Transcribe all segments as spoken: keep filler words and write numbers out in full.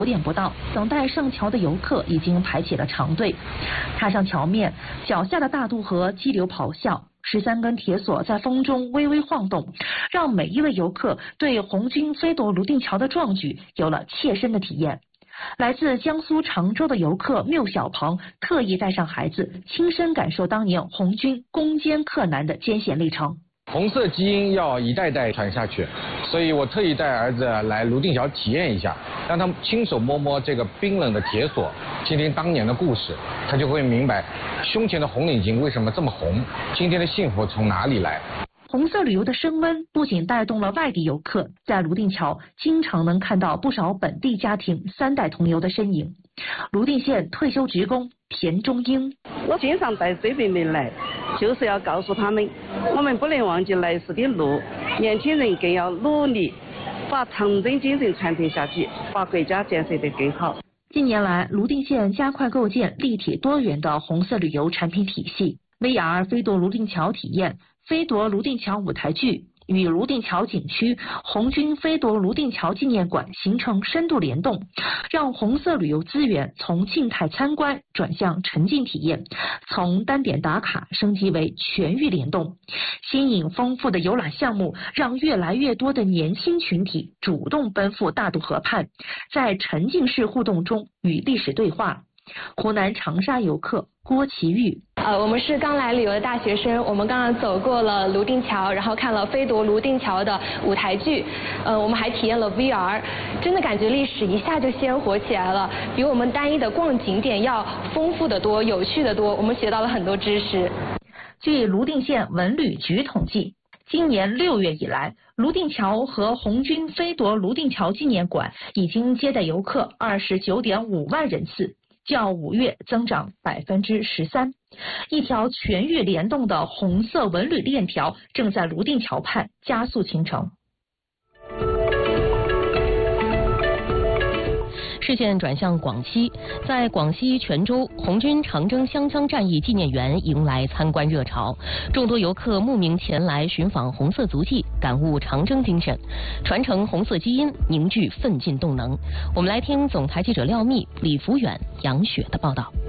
九点不到，等待上桥的游客已经排起了长队。踏上桥面，脚下的大渡河激流咆哮，十三根铁索在风中微微晃动，让每一位游客对红军飞夺泸定桥的壮举有了切身的体验。来自江苏常州的游客缪小鹏特意带上孩子，亲身感受当年红军攻坚克难的艰险历程。 红色基因要一代代传下去，所以我特意带儿子来泸定桥体验一下，让他亲手摸摸这个冰冷的铁索，听听当年的故事，他就会明白胸前的红领巾为什么这么红，今天的幸福从哪里来。 红色旅游的升温不仅带动了外地游客，在泸定桥经常能看到不少本地家庭三代同游的身影。泸定县退休职工田中英， 我经常带这边人来，就是要告诉他们，我们不能忘记来时的路，年轻人更要努力把长征精神传承下去，把国家建设得更好。 近年来，泸定县加快构建立体多元的红色旅游产品体系 ，V R 飞夺泸定桥体验、飞夺泸定桥舞台剧与泸定桥景区红军飞夺泸定桥纪念馆形成深度联动，让红色旅游资源从静态参观转向沉浸体验，从单点打卡升级为全域联动。新颖丰富的游览项目让越来越多的年轻群体主动奔赴大渡河畔，在沉浸式互动中与历史对话。湖南长沙游客郭奇玉， 呃，我们是刚来旅游的大学生，我们刚刚走过了泸定桥，然后看了飞夺泸定桥的舞台剧，呃，我们还体验了 V R， 真的感觉历史一下就鲜活起来了，比我们单一的逛景点要丰富的多，有趣的多，我们学到了很多知识。 据泸定县文旅局统计，今年六月以来，泸定桥和红军飞夺泸定桥纪念馆已经接待游客二十九点五万人次。较五月增长百分之十三，一条全域联动的红色文旅链条正在泸定桥畔加速形成。 视线转向广西，在广西全州，红军长征湘江战役纪念园迎来参观热潮，众多游客慕名前来寻访红色足迹，感悟长征精神，传承红色基因，凝聚奋进动能。我们来听总台记者廖密、李福远、杨雪的报道。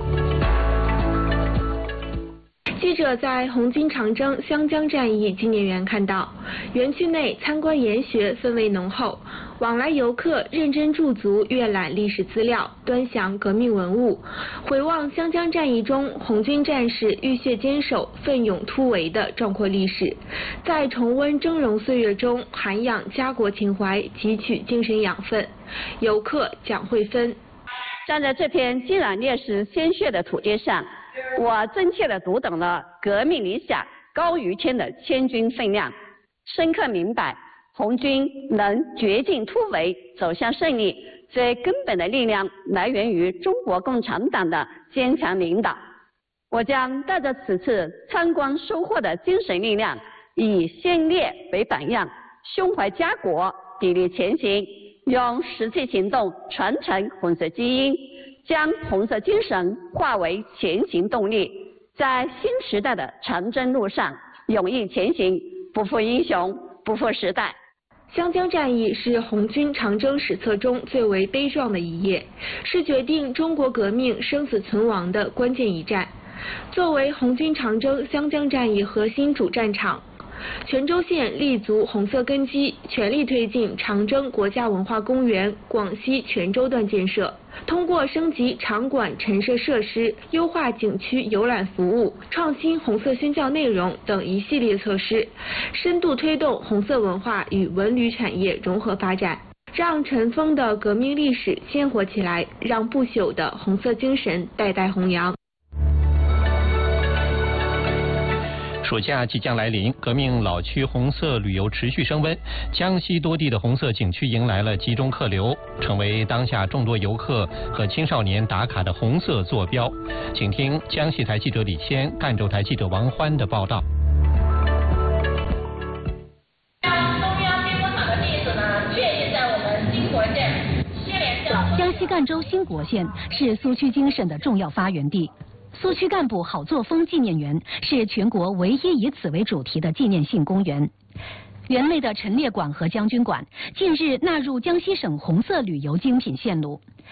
记者在红军长征湘江战役纪念园看到，园区内参观研学氛围浓厚，往来游客认真驻足阅览历史资料，端详革命文物，回望湘江战役中红军战士浴血坚守、奋勇突围的壮阔历史，在重温峥嵘岁月中涵养家国情怀，汲取精神养分。游客蒋慧芬， 站在这片浸染烈士鲜血的土地上，我真切地读懂了革命理想高于天的千钧分量，深刻明白红军能绝境突围走向胜利，最根本的力量来源于中国共产党的坚强领导。我将带着此次参观收获的精神力量，以先烈为榜样，胸怀家国，砥砺前行，用实际行动传承红色基因，将红色精神化为前行动力，在新时代的长征路上勇毅前行，不负英雄，不负时代。 湘江战役是红军长征史册中最为悲壮的一页，是决定中国革命生死存亡的关键一战。作为红军长征湘江战役核心主战场，全州县立足红色根基，全力推进长征国家文化公园广西全州段建设，通过升级场馆陈设设施、优化景区游览服务、创新红色宣教内容等一系列措施，深度推动红色文化与文旅产业融合发展，让尘封的革命历史鲜活起来，让不朽的红色精神代代弘扬。 暑假即将来临，革命老区红色旅游持续升温，江西多地的红色景区迎来了集中客流，成为当下众多游客和青少年打卡的红色坐标。请听江西台记者李谦、赣州台记者王欢的报道。 中央冰工厂的地址呢，确立在我们兴国县西连乡。 江西赣州兴国县是苏区精神的重要发源地。苏区干部好作风纪念园是全国唯一以此为主题的纪念性公园。 园内的陈列馆和将军馆近日纳入江西省红色旅游精品线路。